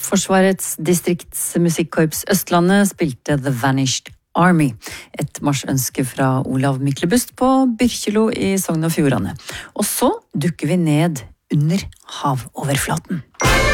Forsvarets distriktsmusikkorps Østlandet spilte The Vanished Army, et marsjønske fra Olav Myklebust på Byrkjelo i Sogn og Fjordane. Og så dukker vi ned under havoverflaten.